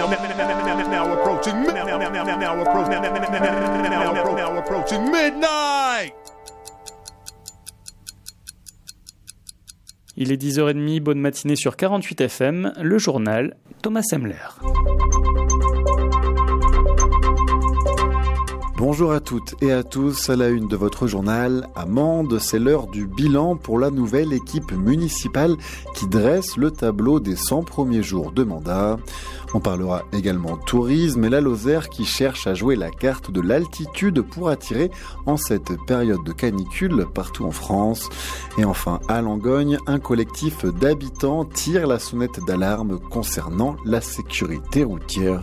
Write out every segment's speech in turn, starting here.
approaching midnight. Il est 10h30, bonne matinée sur 48 FM, le journal Thomas Semler. Bonjour à toutes et à tous, à la une de votre journal, à Mende, c'est l'heure du bilan pour la nouvelle équipe municipale qui dresse le tableau des 100 premiers jours de mandat. On parlera également tourisme et la Lozère qui cherche à jouer la carte de l'altitude pour attirer en cette période de canicule partout en France. Et enfin, à Langogne, un collectif d'habitants tire la sonnette d'alarme concernant la sécurité routière.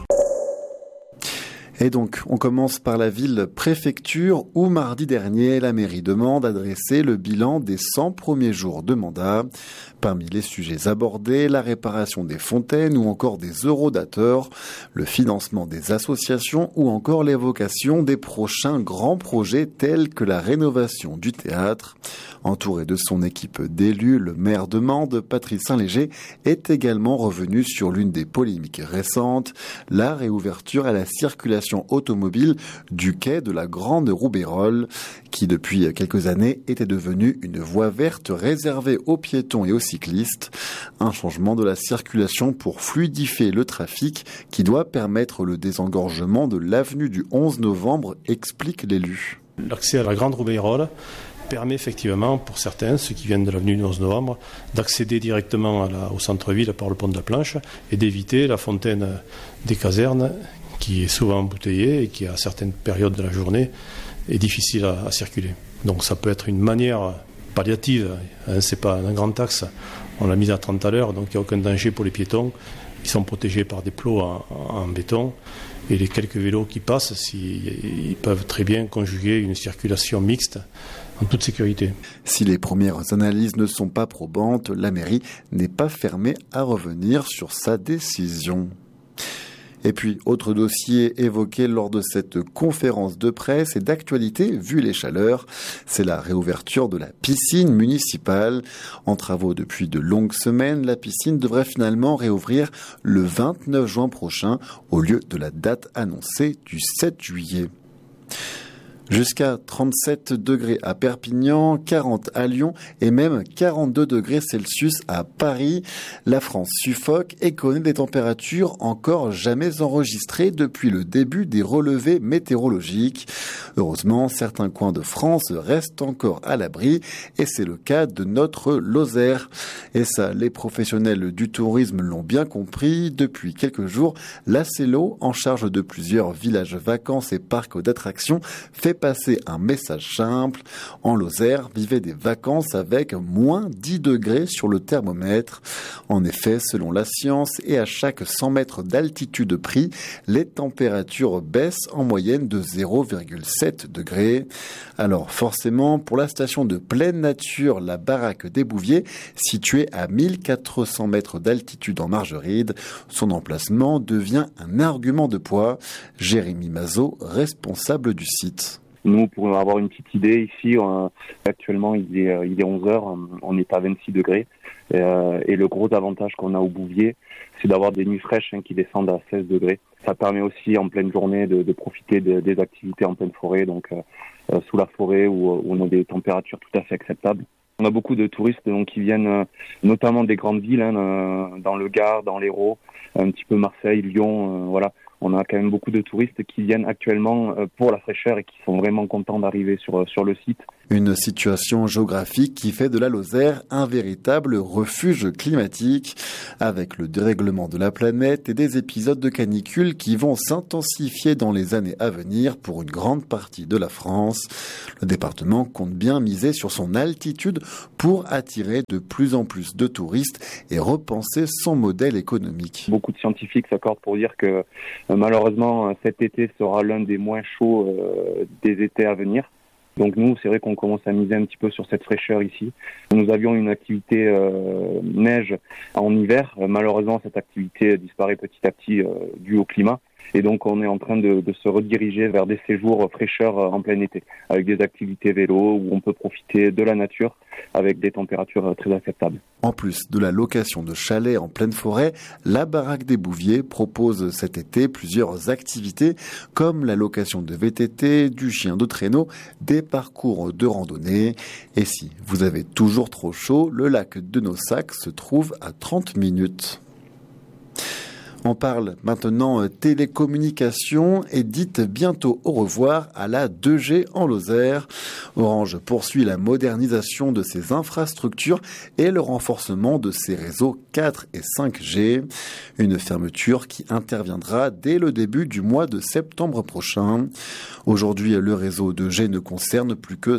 Et donc, on commence par la ville-préfecture où mardi dernier, la mairie de Mende a dressé le bilan des 100 premiers jours de mandat. Parmi les sujets abordés, la réparation des fontaines ou encore des eurodateurs, le financement des associations ou encore l'évocation des prochains grands projets tels que la rénovation du théâtre. Entouré de son équipe d'élus, le maire de Mende, Patrice Saint-Léger, est également revenu sur l'une des polémiques récentes, la réouverture à la circulation automobile du quai de la Grande Roubayrole, qui depuis quelques années était devenue une voie verte réservée aux piétons et aux cyclistes. Un changement de la circulation pour fluidifier le trafic qui doit permettre le désengorgement de l'avenue du 11 novembre, explique l'élu. L'accès à la Grande Roubayrole permet effectivement pour certains, ceux qui viennent de l'avenue du 11 novembre, d'accéder directement au centre-ville par le pont de la Planche et d'éviter la fontaine des casernes qui est souvent embouteillée et qui à certaines périodes de la journée est difficile à circuler. Donc ça peut être une manière palliative, c'est pas un grand axe, on l'a mise à 30 à l'heure, donc il n'y a aucun danger pour les piétons, ils sont protégés par des plots en béton. Et les quelques vélos qui passent, ils peuvent très bien conjuguer une circulation mixte en toute sécurité. Si les premières analyses ne sont pas probantes, la mairie n'est pas fermée à revenir sur sa décision. Et puis, autre dossier évoqué lors de cette conférence de presse et d'actualité, vu les chaleurs, c'est la réouverture de la piscine municipale. En travaux depuis de longues semaines, la piscine devrait finalement réouvrir le 29 juin prochain, au lieu de la date annoncée du 7 juillet. Jusqu'à 37 degrés à Perpignan, 40 à Lyon et même 42 degrés Celsius à Paris. La France suffoque et connaît des températures encore jamais enregistrées depuis le début des relevés météorologiques. Heureusement, certains coins de France restent encore à l'abri et c'est le cas de notre Lozère. Et ça, les professionnels du tourisme l'ont bien compris. Depuis quelques jours, l'ACELO, en charge de plusieurs villages vacances et parcs d'attractions, fait passer un message simple. En Lozère, vivez des vacances avec moins 10 degrés sur le thermomètre. En effet, selon la science, et à chaque 100 mètres d'altitude pris, les températures baissent en moyenne de 0,7 degrés. Alors forcément, pour la station de pleine nature, la baraque des Bouviers, située à 1400 mètres d'altitude en Margeride, son emplacement devient un argument de poids. Jérémy Mazot, responsable du site. Nous, pour avoir une petite idée, ici, actuellement, il est 11h, on est à 26 degrés. Et le gros avantage qu'on a au Bouvier, c'est d'avoir des nuits fraîches qui descendent à 16 degrés. Ça permet aussi, en pleine journée, de profiter des activités en pleine forêt, donc sous la forêt où on a des températures tout à fait acceptables. On a beaucoup de touristes donc, qui viennent notamment des grandes villes, dans le Gard, dans l'Hérault, un petit peu Marseille, Lyon, voilà. On a quand même beaucoup de touristes qui viennent actuellement pour la fraîcheur et qui sont vraiment contents d'arriver sur le site. Une situation géographique qui fait de la Lozère un véritable refuge climatique, avec le dérèglement de la planète et des épisodes de canicule qui vont s'intensifier dans les années à venir pour une grande partie de la France. Le département compte bien miser sur son altitude pour attirer de plus en plus de touristes et repenser son modèle économique. Beaucoup de scientifiques s'accordent pour dire que malheureusement cet été sera l'un des moins chauds des étés à venir. Donc nous, c'est vrai qu'on commence à miser un petit peu sur cette fraîcheur ici. Nous avions une activité neige en hiver. Malheureusement, cette activité disparaît petit à petit due au climat. Et donc on est en train de se rediriger vers des séjours fraîcheur en plein été, avec des activités vélo où on peut profiter de la nature avec des températures très acceptables. En plus de la location de chalets en pleine forêt, la Baraque des Bouviers propose cet été plusieurs activités comme la location de VTT, du chien de traîneau, des parcours de randonnée. Et si vous avez toujours trop chaud, le lac de Nossac se trouve à 30 minutes. On parle maintenant télécommunications et dites bientôt au revoir à la 2G en Lozère. Orange poursuit la modernisation de ses infrastructures et le renforcement de ses réseaux 4 et 5G. Une fermeture qui interviendra dès le début du mois de septembre prochain. Aujourd'hui, le réseau 2G ne concerne plus que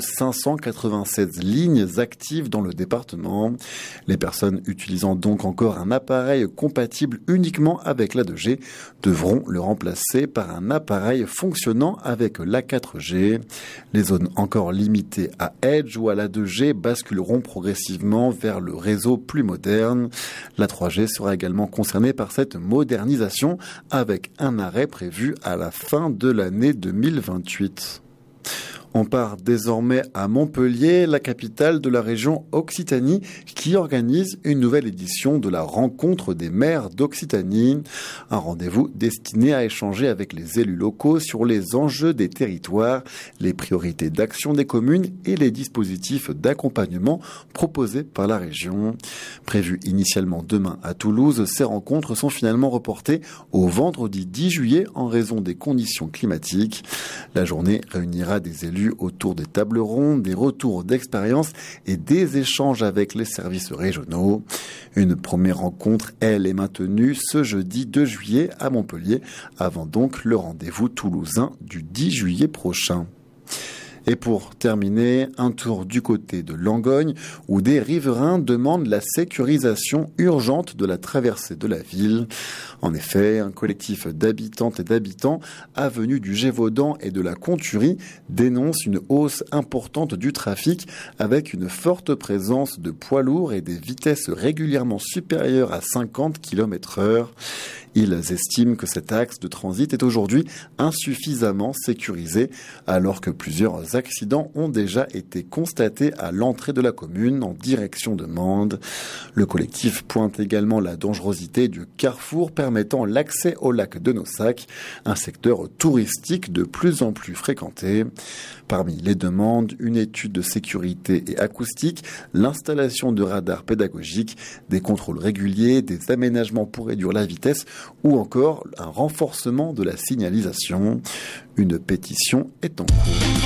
596 lignes actives dans le département. Les personnes utilisant donc encore un appareil compatible uniquement avec la 2G devront le remplacer par un appareil fonctionnant avec la 4G. Les zones encore limitées à Edge ou à la 2G basculeront progressivement vers le réseau plus moderne. La 3G sera également concernée par cette modernisation avec un arrêt prévu à la fin de l'année 2028. On part désormais à Montpellier, la capitale de la région Occitanie, qui organise une nouvelle édition de la rencontre des maires d'Occitanie. Un rendez-vous destiné à échanger avec les élus locaux sur les enjeux des territoires, les priorités d'action des communes et les dispositifs d'accompagnement proposés par la région. Prévues initialement demain à Toulouse, ces rencontres sont finalement reportées au vendredi 10 juillet en raison des conditions climatiques. La journée réunira des élus autour des tables rondes, des retours d'expérience et des échanges avec les services régionaux. Une première rencontre, elle, est maintenue ce jeudi 2 juillet à Montpellier, avant donc le rendez-vous toulousain du 10 juillet prochain. Et pour terminer, un tour du côté de Langogne, où des riverains demandent la sécurisation urgente de la traversée de la ville. En effet, un collectif d'habitantes et d'habitants, avenue du Gévaudan et de la Conturie, dénonce une hausse importante du trafic avec une forte présence de poids lourds et des vitesses régulièrement supérieures à 50 km/h. Ils estiment que cet axe de transit est aujourd'hui insuffisamment sécurisé, alors que plusieurs accidents ont déjà été constatés à l'entrée de la commune en direction de Mende. Le collectif pointe également la dangerosité du carrefour permettant l'accès au lac de Nossac, un secteur touristique de plus en plus fréquenté. Parmi les demandes, une étude de sécurité et acoustique, l'installation de radars pédagogiques, des contrôles réguliers, des aménagements pour réduire la vitesse ou encore un renforcement de la signalisation. Une pétition est en cours.